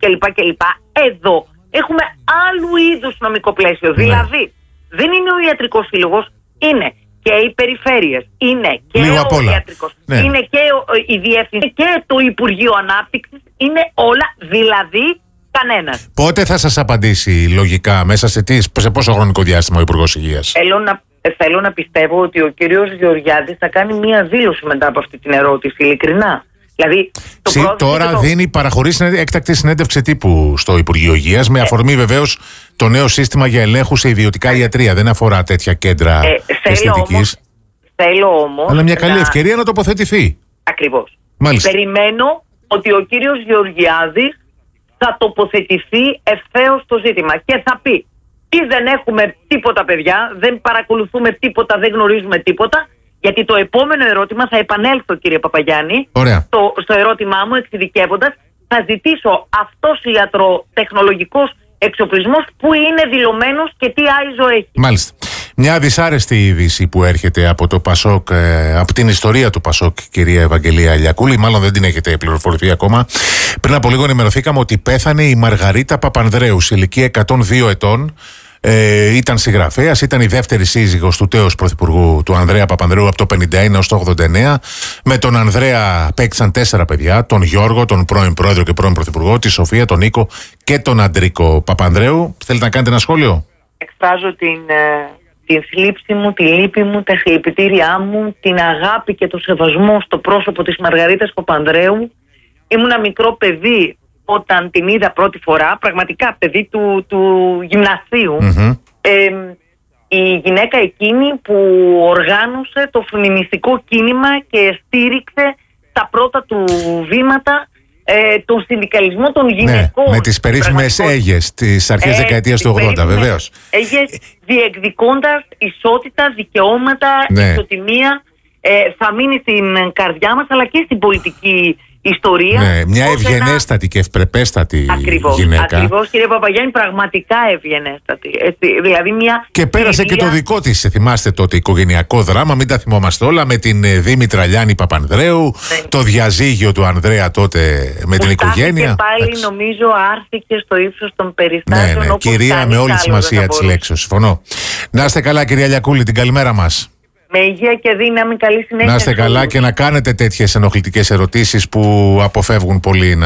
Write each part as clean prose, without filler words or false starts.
κλπ. Εδώ έχουμε άλλου είδους νομικό πλαίσιο. Δηλαδή, δεν είναι ο Ιατρικός Σύλλογος, είναι και οι περιφέρειες, είναι και ο Ιατρικός, είναι και η Διεύθυνση και το Υπουργείο Ανάπτυξης, είναι όλα, δηλαδή κανένας. Πότε θα σας απαντήσει λογικά, μέσα σε πόσο χρονικό διάστημα ο Υπουργός Υγείας? Θέλω να πιστεύω ότι ο κύριος Γεωργιάδης θα κάνει μία δήλωση μετά από αυτή την ερώτηση, ειλικρινά. Δηλαδή, τώρα παραχωρεί έκτακτη συνέντευξη τύπου στο Υπουργείο Υγείας, με αφορμή βεβαίως το νέο σύστημα για ελέγχου σε ιδιωτικά ιατρεία. Δεν αφορά τέτοια κέντρα αισθητικής. Θέλω όμως. Αλλά μια καλή ευκαιρία να τοποθετηθεί. Ακριβώς. Μάλιστα. Περιμένω ότι ο κύριος Γεωργιάδης θα τοποθετηθεί ευθέως στο ζήτημα και θα πει: τι δεν έχουμε τίποτα, παιδιά, δεν παρακολουθούμε τίποτα, δεν γνωρίζουμε τίποτα. Γιατί το επόμενο ερώτημα, θα επανέλθω κύριε Παπαγιάννη, στο ερώτημά μου εξειδικεύοντας, θα ζητήσω αυτός ο ιατροτεχνολογικός εξοπλισμός που είναι δηλωμένος και τι άιζο έχει. Μάλιστα. Μια δυσάρεστη είδηση που έρχεται από το Πασόκ, από την ιστορία του Πασόκ, κυρία Ευαγγελία Λιακούλη, μάλλον δεν την έχετε πληροφορηθεί ακόμα. Πριν από λίγο ενημερωθήκαμε ότι πέθανε η Μαργαρίτα Παπανδρέου σε ηλικία 102 ετών. Ήταν συγγραφέας, ήταν η δεύτερη σύζυγος του τέως πρωθυπουργού του Ανδρέα Παπανδρέου από το 51 έως το 89. Με τον Ανδρέα παίξαν 4 παιδιά, τον Γιώργο, τον πρώην πρόεδρο και πρώην πρωθυπουργό, τη Σοφία, τον Νίκο και τον Αντρίκο Παπανδρέου. Θέλετε να κάνετε ένα σχόλιο? Εκφράζω την θλίψη μου, τη λύπη μου, τα συλληπιτήριά μου, την αγάπη και το σεβασμό στο πρόσωπο της Μαργαρίτας Παπανδρέου. Ήμουνα μικρό παιδί όταν την είδα πρώτη φορά, πραγματικά παιδί του γυμνασίου. Η γυναίκα εκείνη που οργάνωσε το φεμινιστικό κίνημα και στήριξε τα πρώτα του βήματα τον συνδικαλισμό των γυναικών. Ναι, με τις περίφημες Αίγες της αρχές δεκαετίας του 80, βεβαίως. Αίγες διεκδικώντας ισότητα, δικαιώματα, ισοτιμία. Θα μείνει στην καρδιά μας, αλλά και στην πολιτική ιστορία. Ναι, μια ευγενέστατη και ευπρεπέστατη γυναίκα. Ακριβώς, κύριε Παπαγιάννη, πραγματικά ευγενέστατη. Δηλαδή και πέρασε και το δικό της, θυμάστε τότε, οικογενειακό δράμα, μην τα θυμόμαστε όλα, με την Δήμητρα Λιάννη Παπανδρέου, το διαζύγιο του Ανδρέα τότε με την οικογένεια. Και πάλι νομίζω άρθηκε στο ύψος των περιστάσεων. Ναι, κυρία με όλη τη σημασία της λέξης, συμφωνώ. Να είστε καλά, κυρία Λιακούλη, την καλημέρα μας. Με υγεία και δύναμη, καλή συνέχεια. Να είστε καλά και να κάνετε τέτοιες ενοχλητικές ερωτήσεις που αποφεύγουν πολλοί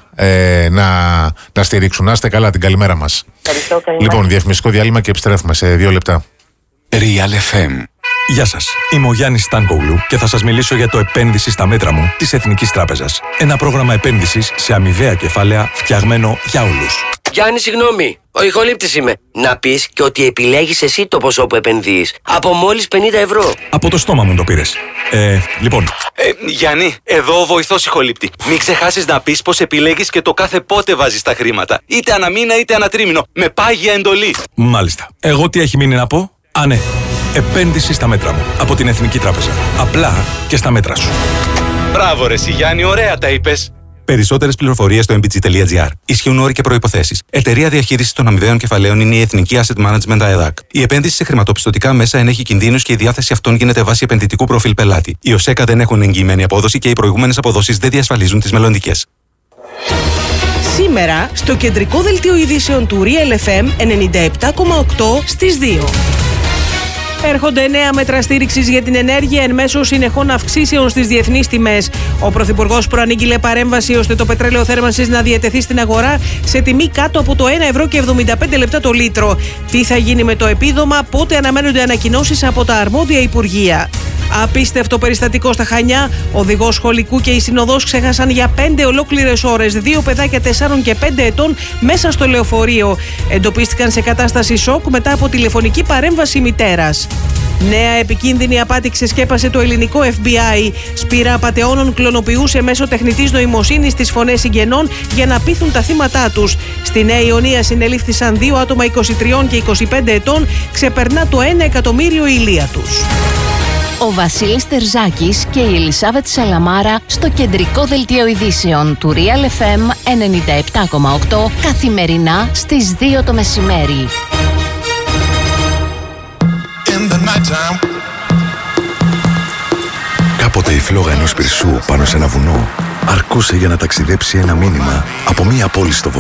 να στηρίξουν. Να είστε καλά, την καλημέρα μας. Ευχαριστώ, καλημέρα. Λοιπόν, διαφημιστικό διάλειμμα και επιστρέφουμε σε 2 λεπτά. Real FM. Γεια σας, είμαι ο Γιάννης Στάνκογλου και θα σας μιλήσω για το επένδυση στα μέτρα μου της Εθνικής Τράπεζας. Ένα πρόγραμμα επένδυσης σε αμοιβαία κεφάλαια φτιαγμένο για όλους. Γιάννη, συγγνώμη, ο ηχολήπτης είμαι. Να πεις και ότι επιλέγεις εσύ το ποσό που επενδύεις. Από μόλις 50 ευρώ. Από το στόμα μου το πήρες. Λοιπόν. Γιάννη, εδώ ο βοηθός ηχολήπτη. Μην ξεχάσεις να πεις πως επιλέγεις και το κάθε πότε βάζεις τα χρήματα. Είτε αναμήνα είτε ανατρίμηνο. Με πάγια εντολή. Μάλιστα. Εγώ τι έχει μείνει να πω? Ναι. Επένδυση στα μέτρα μου. Από την Εθνική Τράπεζα. Απλά και στα μέτρα σου. Μπράβο ρε εσύ Γιάννη, ωραία τα είπες. Περισσότερες πληροφορίες στο mbg.gr. Ισχύουν όροι και προϋποθέσεις. Εταιρεία διαχείρισης των αμοιβαίων κεφαλαίων είναι η Εθνική Asset Management ΑΕΔΑΚ. Η επένδυση σε χρηματοπιστωτικά μέσα ενέχει κινδύνους και η διάθεση αυτών γίνεται βάσει επενδυτικού προφίλ πελάτη. Οι ΟΣΕΚΑ δεν έχουν εγγυημένη απόδοση και οι προηγούμενες αποδόσεις δεν διασφαλίζουν τις μελλοντικές. Σήμερα, στο κεντρικό δελτίο ειδήσεων του Real FM 97,8 στις 2. Έρχονται νέα μέτρα στήριξης για την ενέργεια εν μέσω συνεχών αυξήσεων στις διεθνείς τιμές. Ο Πρωθυπουργός προανήγγειλε παρέμβαση ώστε το πετρέλαιο θέρμανσης να διατεθεί στην αγορά σε τιμή κάτω από το 1,75 € το λίτρο. Τι θα γίνει με το επίδομα, πότε αναμένονται ανακοινώσεις από τα αρμόδια υπουργεία. Απίστευτο περιστατικό στα Χανιά. Οδηγός σχολικού και η συνοδός ξέχασαν για 5 ολόκληρες ώρες 2 παιδάκια 4 και 5 ετών μέσα στο λεωφορείο. Εντοπίστηκαν σε κατάσταση σοκ μετά από τηλεφωνική παρέμβαση μητέρας. Νέα επικίνδυνη απάτη ξεσκέπασε το ελληνικό FBI. Σπήρα απατεώνων κλωνοποιούσε μέσω τεχνητής νοημοσύνης τις φωνές συγγενών για να πείθουν τα θύματά τους. Στη Νέα Ιωνία συνελήφθησαν 2 άτομα 23 και 25 ετών. Ξεπερνά το 1 εκατομμύριο η ηλία τους. Ο Βασίλης Τερζάκης και η Ελισάβετ Σαλαμάρα στο κεντρικό δελτίο ειδήσεων του Real FM 97,8 καθημερινά στις 2 το μεσημέρι. Κάποτε η φλόγα ενός πυρσού πάνω σε ένα βουνό αρκούσε για να ταξιδέψει ένα μήνυμα από μία πόλη στο βορρά